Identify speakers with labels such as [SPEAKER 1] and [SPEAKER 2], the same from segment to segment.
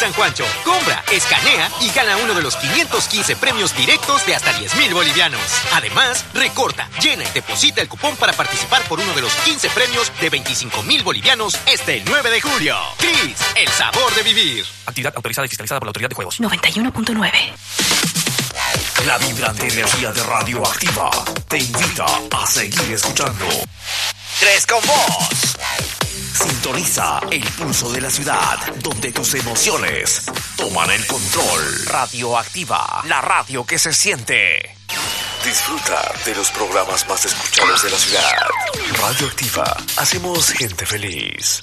[SPEAKER 1] San Juancho. Compra, escanea y gana uno de los 515 premios directos de hasta 10,000 bolivianos. Además, recorta, llena y deposita el cupón para participar por uno de los 15 premios de 25,000 bolivianos este 9 de julio. Cris, el sabor de vivir.
[SPEAKER 2] Actividad autorizada y fiscalizada por la Autoridad de Juegos.
[SPEAKER 3] 91.9.
[SPEAKER 2] La vibrante energía de Radioactiva te invita a seguir escuchando. 3 con vos. Sintoniza el pulso de la ciudad, donde tus emociones toman el control. Radioactiva, la radio que se siente. Disfruta de los programas más escuchados de la ciudad. Radioactiva, hacemos gente feliz.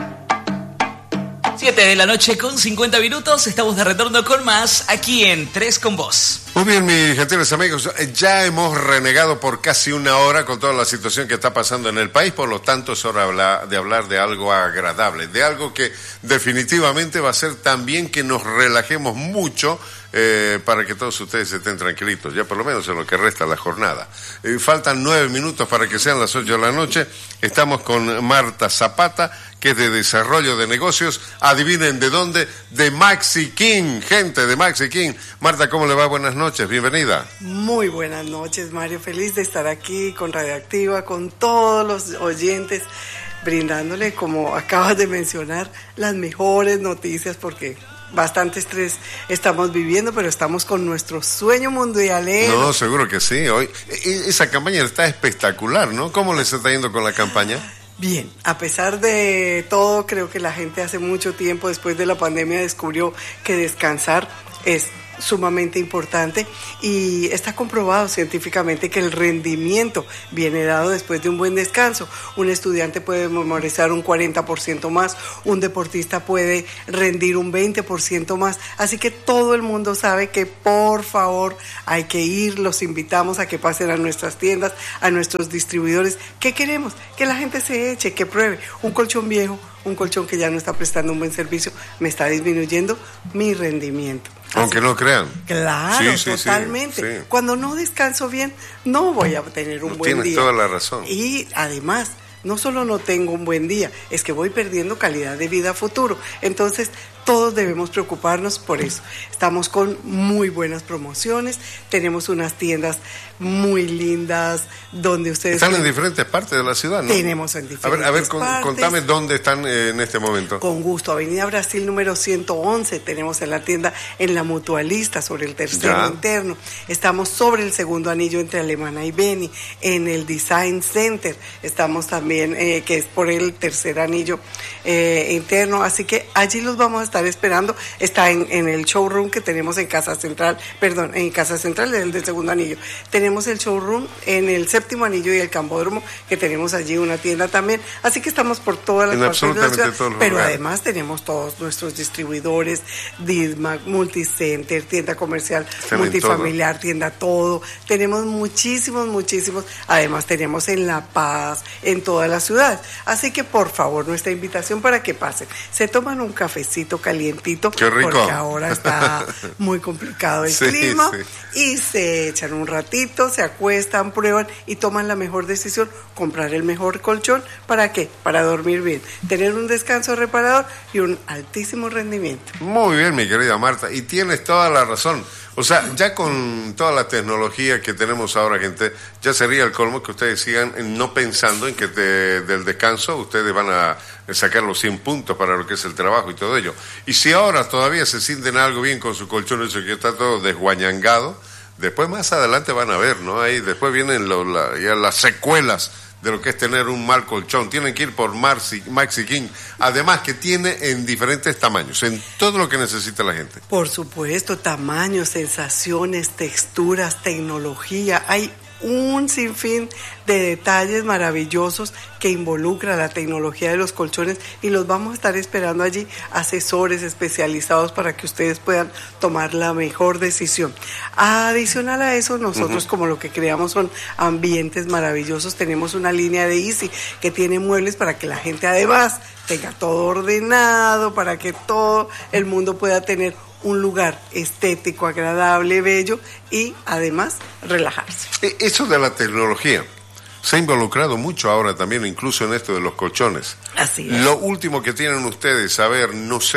[SPEAKER 4] 7 de la noche con 50 minutos, estamos de retorno con más aquí en 3 con vos.
[SPEAKER 5] Muy bien, mis gentiles amigos, ya hemos renegado por casi una hora con toda la situación que está pasando en el país, por lo tanto es hora de hablar de algo agradable, de algo que definitivamente va a hacer también que nos relajemos mucho para que todos ustedes estén tranquilitos, ya por lo menos en lo que resta la jornada. Faltan 9 minutos para que sean las 8 de la noche, estamos con Marta Zapata, que es de Desarrollo de Negocios. Adivinen de dónde, de Maxi King, gente de Maxi King. Marta, ¿cómo le va? Buenas noches, bienvenida.
[SPEAKER 6] Muy buenas noches, Mario, feliz de estar aquí con Radioactiva, con todos los oyentes, brindándole, como acabas de mencionar, las mejores noticias, porque bastante estrés estamos viviendo, pero estamos con nuestro sueño mundialero.
[SPEAKER 5] No, seguro que sí. Hoy esa campaña está espectacular, ¿no? ¿Cómo les está yendo con la campaña?
[SPEAKER 6] Bien, a pesar de todo, creo que la gente hace mucho tiempo, después de la pandemia, descubrió que descansar es sumamente importante y está comprobado científicamente que el rendimiento viene dado después de un buen descanso. Un estudiante puede memorizar un 40% más, un deportista puede rendir un 20% más, así que todo el mundo sabe que por favor hay que ir, los invitamos a que pasen a nuestras tiendas, a nuestros distribuidores. ¿Qué queremos? Que la gente se eche, que pruebe un colchón viejo, un colchón que ya no está prestando un buen servicio, me está disminuyendo mi rendimiento.
[SPEAKER 5] Aunque no crean.
[SPEAKER 6] Claro,
[SPEAKER 5] sí,
[SPEAKER 6] totalmente.
[SPEAKER 5] Sí.
[SPEAKER 6] Cuando no descanso bien, no voy a tener un buen día.
[SPEAKER 5] Tienes toda la razón.
[SPEAKER 6] Y además, no solo no tengo un buen día, es que voy perdiendo calidad de vida a futuro. Entonces, todos debemos preocuparnos por eso. Estamos con muy buenas promociones, tenemos unas tiendas muy lindas donde ustedes...
[SPEAKER 5] Están en diferentes partes de la ciudad, ¿no?
[SPEAKER 6] Tenemos en diferentes partes.
[SPEAKER 5] Contame dónde están en este momento.
[SPEAKER 6] Con gusto, Avenida Brasil número 111, tenemos en la tienda en La Mutualista, sobre el tercero interno. Estamos sobre el segundo anillo entre Alemana y Beni, en el Design Center. Estamos también, que es por el tercer anillo interno, así que allí los vamos a estar esperando. Está en el showroom que tenemos en Casa Central, en Casa Central es el del segundo anillo. Tenemos el showroom en el séptimo anillo y el Cambódromo, que tenemos allí una tienda también. Así que estamos por todas las partes de la ciudad, pero lugares. Además tenemos todos nuestros distribuidores, Dismac, Multicenter, tienda comercial, están multifamiliar, tienda todo. Tenemos muchísimos. Además tenemos en La Paz, en todas las ciudades. Así que por favor, nuestra invitación para que pasen. Se toman un cafecito calientito,
[SPEAKER 5] qué rico,
[SPEAKER 6] porque ahora está muy complicado el clima, y se echan un ratito, se acuestan, prueban y toman la mejor decisión, comprar el mejor colchón. ¿Para qué? Para dormir bien, tener un descanso reparador y un altísimo rendimiento.
[SPEAKER 5] Muy bien, mi querida Marta, y tienes toda la razón. O sea, ya con toda la tecnología que tenemos ahora, gente, ya sería el colmo que ustedes sigan no pensando en que del descanso ustedes van a sacar los 100 puntos para lo que es el trabajo y todo ello. Y si ahora todavía se sienten algo bien con su colchón, eso que está todo desguañangado, después más adelante van a ver, ¿no? Ahí después vienen ya las secuelas de lo que es tener un mal colchón. Tienen que ir por Maxi King, además que tiene en diferentes tamaños, en todo lo que necesita la gente.
[SPEAKER 6] Por supuesto, tamaños, sensaciones, texturas, tecnología, hay un sinfín de detalles maravillosos que involucra la tecnología de los colchones, y los vamos a estar esperando allí, asesores especializados para que ustedes puedan tomar la mejor decisión. Adicional a eso, nosotros como lo que creamos son ambientes maravillosos, tenemos una línea de Easy que tiene muebles para que la gente además tenga todo ordenado, para que todo el mundo pueda tener un lugar estético, agradable, bello y además relajarse.
[SPEAKER 5] Eso de la tecnología se ha involucrado mucho ahora también, incluso en esto de los colchones.
[SPEAKER 6] Así es.
[SPEAKER 5] Lo último que tienen ustedes, a ver, no sé,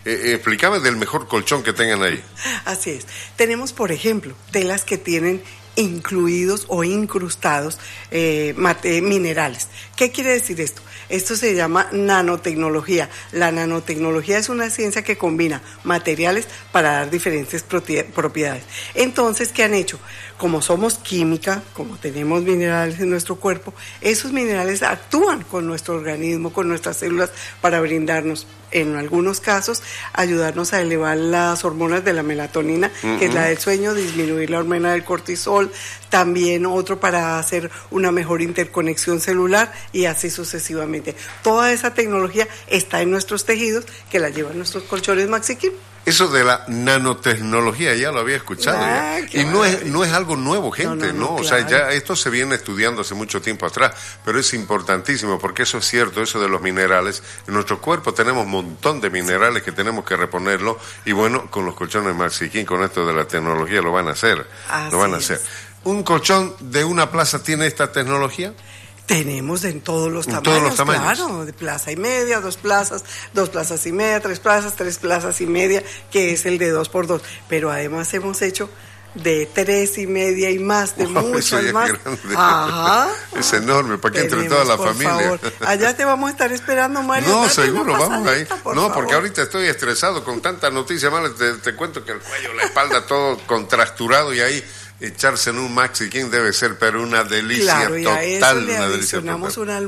[SPEAKER 5] explícame del mejor colchón que tengan ahí.
[SPEAKER 6] Así es. Tenemos, por ejemplo, telas que tienen incluidos o incrustados minerales. ¿Qué quiere decir esto? Esto se llama nanotecnología. La nanotecnología es una ciencia que combina materiales para dar diferentes propiedades. Entonces, ¿qué han hecho? Como somos química, como tenemos minerales en nuestro cuerpo, esos minerales actúan con nuestro organismo, con nuestras células, para brindarnos, en algunos casos, ayudarnos a elevar las hormonas de la melatonina, que es la del sueño, disminuir la hormona del cortisol, también otro para hacer una mejor interconexión celular y así sucesivamente. Toda esa tecnología está en nuestros tejidos, que la llevan nuestros colchones Maxiquín.
[SPEAKER 5] Eso de la nanotecnología ya lo había escuchado. Y no es algo nuevo, gente, ¿no? O sea, ya esto se viene estudiando hace mucho tiempo atrás, pero es importantísimo porque eso es cierto, eso de los minerales. En nuestro cuerpo tenemos un montón de minerales que tenemos que reponerlo y bueno, con los colchones Maxiquín, con esto de la tecnología lo van a hacer. ¿Un colchón de una plaza tiene esta tecnología?
[SPEAKER 6] Tenemos en todos los tamaños, claro, de plaza y media, 2 plazas y media, 3 plazas y media, que es el de 2x2. Pero además hemos hecho de 3 y media y más, de muchas más.
[SPEAKER 5] Ajá. Es enorme, para que entre toda la familia.
[SPEAKER 6] Favor. Allá te vamos a estar esperando, Mario.
[SPEAKER 5] No, seguro, vamos ahí. No, porque ahorita estoy estresado con tanta noticia mala. Te cuento que el cuello, la espalda, todo contrasturado y ahí echarse en un Maxiquín debe ser, pero una delicia total.
[SPEAKER 6] Claro, y a eso le adicionamos una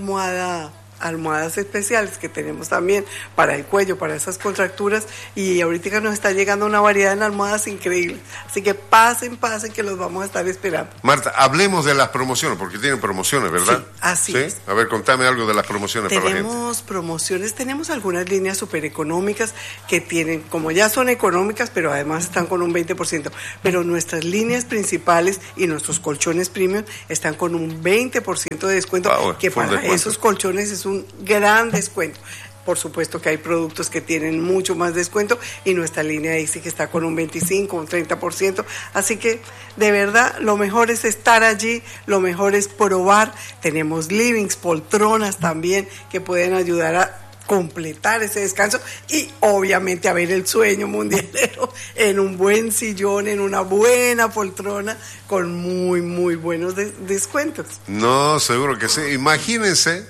[SPEAKER 6] almohadas especiales que tenemos también para el cuello, para esas contracturas, y ahorita nos está llegando una variedad en almohadas increíble. Así que pasen, que los vamos a estar esperando.
[SPEAKER 5] Marta, hablemos de las promociones, porque tienen promociones, ¿verdad?
[SPEAKER 6] Sí, así es.
[SPEAKER 5] A ver, contame algo de las promociones para la gente.
[SPEAKER 6] Tenemos promociones, tenemos algunas líneas súper económicas que tienen, como ya son económicas, pero además están con un 20%. Pero nuestras líneas principales y nuestros colchones premium están con un 20% de descuento, que para esos colchones es un gran descuento. Por supuesto que hay productos que tienen mucho más descuento y nuestra línea dice que está con un 25, un 30%. Así que de verdad lo mejor es estar allí, lo mejor es probar. Tenemos livings, poltronas también que pueden ayudar a completar ese descanso y obviamente a ver el sueño mundialero en un buen sillón, en una buena poltrona con muy, muy buenos descuentos.
[SPEAKER 5] No, seguro que sí. Imagínense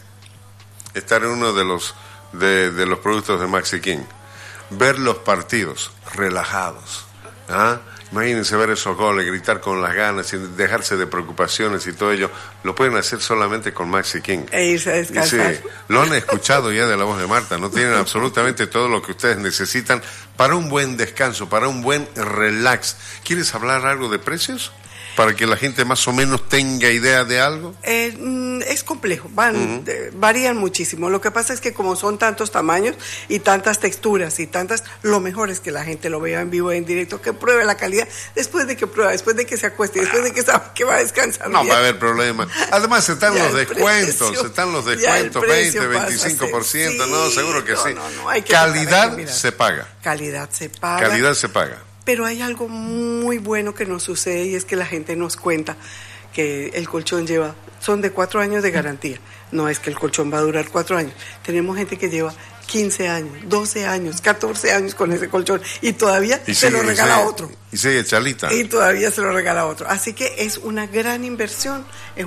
[SPEAKER 5] estar en uno de los productos de Maxiquín, ver los partidos relajados, imagínense ver esos goles, gritar con las ganas, sin dejarse de preocupaciones y todo ello, lo pueden hacer solamente con Maxiquín.
[SPEAKER 6] E irse a descansar.
[SPEAKER 5] Sí, lo han escuchado ya de la voz de Marta, no tienen absolutamente todo lo que ustedes necesitan para un buen descanso, para un buen relax. ¿Quieres hablar algo de precios? Para que la gente más o menos tenga idea de algo.
[SPEAKER 6] Es complejo, varían muchísimo. Lo que pasa es que como son tantos tamaños y tantas texturas y tantas, lo mejor es que la gente lo vea en vivo, en directo, que pruebe la calidad, después de que se acueste, después de que sabe que va a descansar.
[SPEAKER 5] No va a haber problema. Además están los descuentos, 20, 25%, sí, no, seguro que sí. No, hay que calidad se paga.
[SPEAKER 6] Calidad se paga. Pero hay algo muy bueno que nos sucede y es que la gente nos cuenta que el colchón son de 4 años de garantía. No es que el colchón va a durar 4 años. Tenemos gente que lleva 15 años, 12 años, 14 años con ese colchón y todavía se lo regala otro.
[SPEAKER 5] Y sigue chalita.
[SPEAKER 6] Y todavía se lo regala otro. Así que es una gran inversión,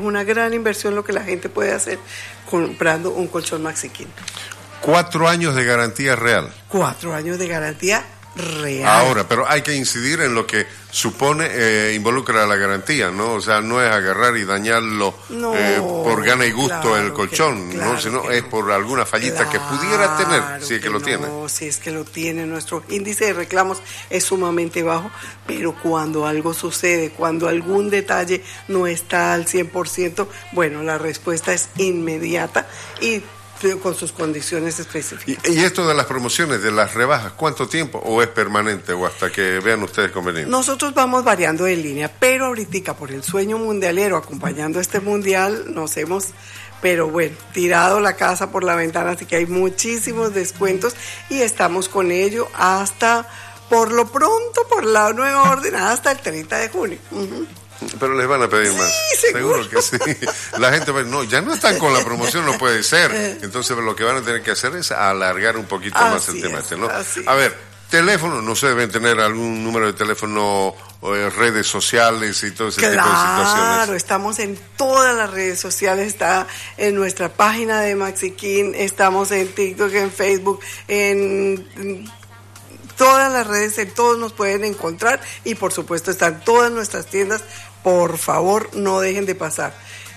[SPEAKER 6] lo que la gente puede hacer comprando un colchón Maxiquín.
[SPEAKER 5] 4 años de garantía real.
[SPEAKER 6] 4 años de garantía real.
[SPEAKER 5] Ahora, pero hay que incidir en lo que supone, involucra la garantía, ¿no? O sea, no es agarrar y dañarlo por gana y gusto el colchón, ¿no? Sino es por alguna fallita que pudiera tener, si es que lo tiene.
[SPEAKER 6] No, si es que lo tiene. Nuestro índice de reclamos es sumamente bajo, pero cuando algo sucede, cuando algún detalle no está al 100%, bueno, la respuesta es inmediata y con sus condiciones específicas.
[SPEAKER 5] ¿Y esto de las promociones, de las rebajas, cuánto tiempo o es permanente o hasta que vean ustedes conveniente?
[SPEAKER 6] Nosotros vamos variando de línea, pero ahorita por el sueño mundialero, acompañando este mundial, nos hemos, pero bueno, tirado la casa por la ventana, así que hay muchísimos descuentos y estamos con ello hasta, por lo pronto, por la nueva orden, hasta el 30 de junio.
[SPEAKER 5] Pero les van a pedir más. Seguro que sí. La gente va a decir, no, ya no están con la promoción, no puede ser. Entonces lo que van a tener que hacer es alargar un poquito más el tema, ¿no? A ver, Teléfono, no sé, deben tener algún número de teléfono, redes sociales y todo ese tipo de situaciones.
[SPEAKER 6] Claro, estamos en todas las redes sociales, está en nuestra página de Maxiquín, estamos en TikTok, en Facebook, en todas las redes, en todos nos pueden encontrar y por supuesto están todas nuestras tiendas, por favor no dejen de pasar.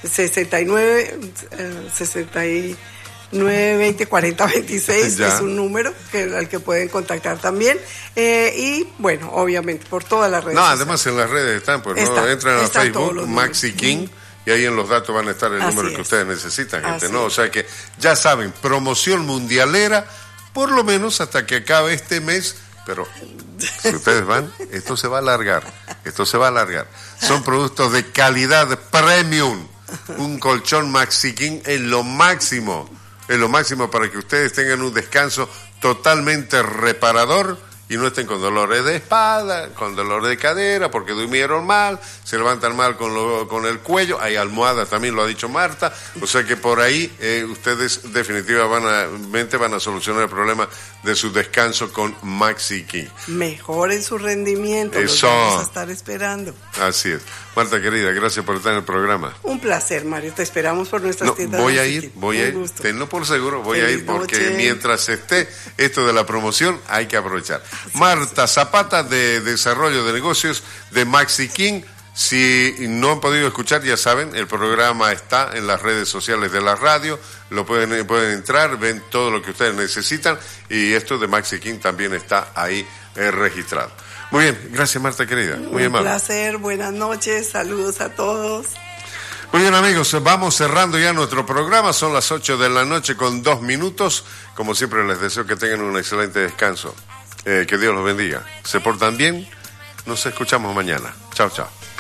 [SPEAKER 6] 920-4026 es un número al que pueden contactar también y bueno, obviamente por todas las redes sociales.
[SPEAKER 5] Además en las redes están, pues no entran a Facebook, Maxiquín, y ahí en los datos van a estar el número que ustedes necesitan, gente, ¿no? O sea que ya saben, promoción mundialera, por lo menos hasta que acabe este mes, pero si ustedes van, esto se va a alargar. Son productos de calidad premium. Un colchón Maxiquín es lo máximo para que ustedes tengan un descanso totalmente reparador y no estén con dolores de espalda, con dolor de cadera, porque durmieron mal, se levantan mal con el cuello, hay almohada, también lo ha dicho Marta, o sea que por ahí ustedes definitivamente van a solucionar el problema de su descanso con Maxiquín.
[SPEAKER 6] Mejoren su rendimiento, los vamos a estar esperando.
[SPEAKER 5] Así es. Marta querida, gracias por estar en el programa.
[SPEAKER 6] Un placer, Mario, te esperamos por nuestras tiendas.
[SPEAKER 5] Voy a ir, tenlo por seguro, voy a ir porque mientras esté esto de la promoción hay que aprovechar. Marta Zapata de Desarrollo de Negocios de Maxiquín. Si no han podido escuchar, ya saben, el programa está en las redes sociales de la radio, lo pueden entrar, ven todo lo que ustedes necesitan y esto de Maxiquin también está ahí registrado. Muy bien, gracias Marta querida, muy amable.
[SPEAKER 6] Un placer, buenas noches, saludos a todos.
[SPEAKER 5] Muy bien amigos, vamos cerrando ya nuestro programa, son las 8 de la noche con 2 minutos, como siempre les deseo que tengan un excelente descanso, que Dios los bendiga, se portan bien, nos escuchamos mañana, chao chao.